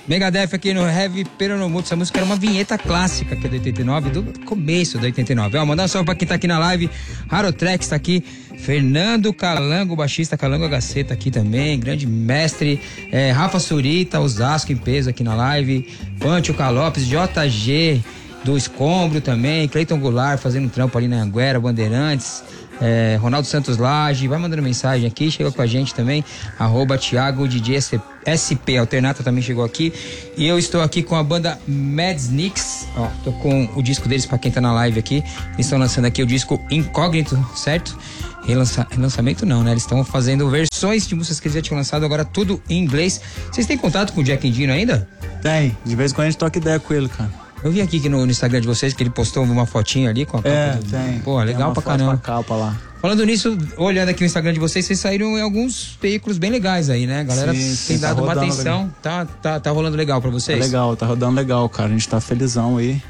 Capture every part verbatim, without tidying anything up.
Megadeth aqui no Heavy Peronomuto. Essa música era uma vinheta clássica aqui do oitenta e nove, do começo do oitenta e nove. Ó, mandar um salve pra quem tá aqui na live. Harotrex tá aqui. Fernando Calango, baixista Calango H C tá aqui também. Grande mestre. É, Rafa Surita, Osasco em peso aqui na live. Pantio Calopes, J G do Escombro também. Cleiton Goulart fazendo um trampo ali na Anguera, Bandeirantes. É, Ronaldo Santos Laje, vai mandando mensagem aqui, chegou com a gente também, arroba Thiago D J S P, Alternata também chegou aqui, e eu estou aqui com a banda Madsnicks, ó, tô com o disco deles pra quem tá na live aqui, eles estão lançando aqui o disco Incógnito, certo? Relança, relançamento não, né? Eles estão fazendo versões de músicas que eles já tinham lançado, agora tudo em inglês. Vocês têm contato com o Jack Endino ainda? Tem, de vez em quando a gente troca ideia com ele, cara. Eu vi aqui que no, no Instagram de vocês que ele postou uma fotinha ali com a capa. É, do... tem. Pô, legal pra caramba. Tem uma capa lá. Falando nisso, olhando aqui no Instagram de vocês, vocês saíram em alguns veículos bem legais aí, né? A galera sim, tem sim, dado tá uma atenção. Tá, tá, tá rolando legal pra vocês? Tá legal, tá rodando legal, cara. A gente tá felizão aí.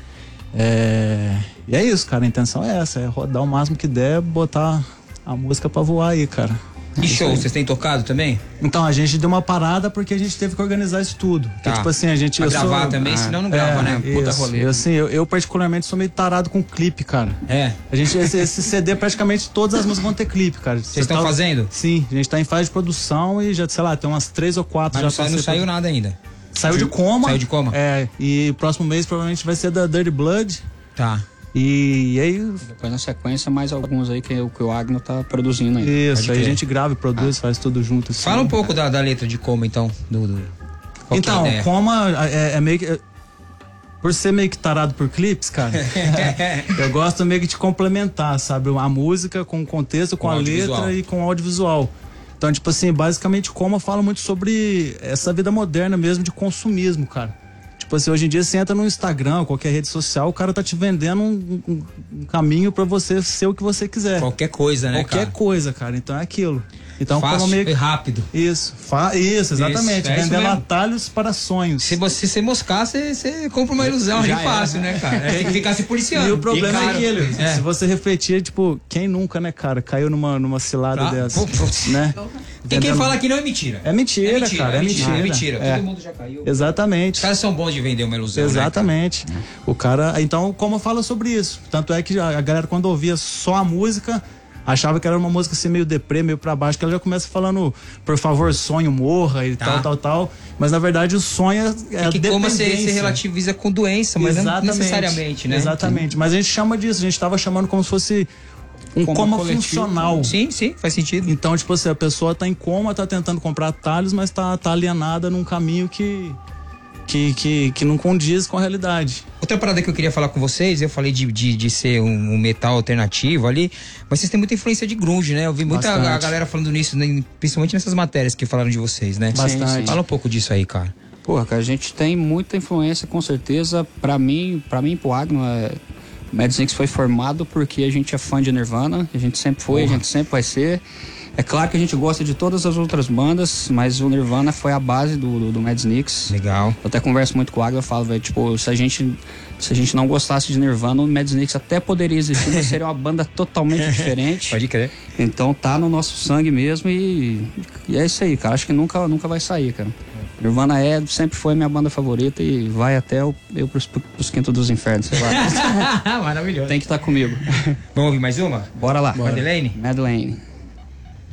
É... E é isso, cara. A intenção é essa, é rodar o máximo que der, botar a música pra voar aí, cara. E show, vocês têm tocado também? Então, a gente deu uma parada porque a gente teve que organizar isso tudo. Tá. Porque, tipo assim, a gente... Pra eu gravar sou... também, ah, senão não grava, é, né? Puta isso. rolê. Eu, assim, eu, eu particularmente sou meio tarado com clipe, cara. É. A gente, esse, esse C D, praticamente todas as músicas vão ter clipe, cara. Vocês estão tá... fazendo? Sim, a gente tá em fase de produção e já, sei lá, tem umas três ou quatro. Mas já não, não saiu nada ainda? Saiu de coma. Saiu de coma? É, e próximo mês provavelmente vai ser da Dirty Blood. Tá. E, e aí... Depois na sequência mais alguns aí que, que o Agno tá produzindo aí. Isso, aí a gente grava e produz, ah. faz tudo junto assim. Fala um pouco da, da letra de Coma então, do... do... Então, é Coma é, é meio que... É, por ser meio que tarado por clipes, cara, eu gosto meio que de complementar, sabe? A música com o contexto, com, com a letra e com o audiovisual. Então, tipo assim, basicamente Coma fala muito sobre essa vida moderna mesmo de consumismo, cara. Tipo assim, hoje em dia você entra no Instagram, qualquer rede social, o cara tá te vendendo um, um, um caminho pra você ser o que você quiser. Qualquer coisa, né, Qualquer cara? coisa, cara. Então é aquilo. Então, fácil meio que... e rápido. Isso, fa... isso, exatamente. Isso, é vendendo isso atalhos para sonhos. Se você se moscar, você, você compra uma ilusão ali fácil, né, cara? É, tem que ficar se policiando. E o problema e, cara, é aquele, é. se você refletir, tipo, quem nunca, né, cara, caiu numa, numa cilada ah, dessa, pô, né? E quem fala que não é mentira. É mentira, é mentira cara, é mentira. É mentira, é. todo mundo já caiu. Exatamente. Os caras são bons de vender uma ilusão, exatamente. Né, cara? O cara, então, como fala sobre isso? Tanto é que a galera, quando ouvia só a música, achava que era uma música assim meio deprê, meio pra baixo, que ela já começa falando, por favor, sonho, morra e tá. tal, tal, tal. Mas na verdade o sonho é, é a que como você se relativiza com doença, mas exatamente, não necessariamente, né? Exatamente, mas a gente chama disso, a gente tava chamando como se fosse um coma, coma funcional. Sim, sim, faz sentido. Então, tipo assim, a pessoa tá em coma, tá tentando comprar atalhos, mas tá, tá alienada num caminho que... Que, que, que não condiz com a realidade. Outra parada que eu queria falar com vocês, eu falei de, de, de ser um, um metal alternativo ali, mas vocês têm muita influência de grunge, né? Eu vi muita a, a galera falando nisso, né? Principalmente nessas matérias que falaram de vocês, né? Bastante. Sim, sim. Fala um pouco disso aí, cara. Pô, cara, a gente tem muita influência, com certeza. Pra mim, pra mim, pro Agno, é... Madsnicks foi formado porque a gente é fã de Nirvana, a gente sempre foi, Porra. a gente sempre vai ser. É claro que a gente gosta de todas as outras bandas, mas o Nirvana foi a base do, do, do Madsnicks. Legal. Eu até converso muito com o Agno, eu falo, velho, tipo, se a gente se a gente não gostasse de Nirvana, o Madsnicks até poderia existir, mas seria uma banda totalmente diferente. Pode crer. Então tá no nosso sangue mesmo e, e é isso aí, cara. Acho que nunca, nunca vai sair, cara. Nirvana é, sempre foi minha banda favorita e vai até o, eu pros, pros quintos dos infernos, sei lá. Maravilhoso. Tem que estar tá comigo. Vamos ouvir mais uma? Bora lá. Bora. Madeleine? Madeleine.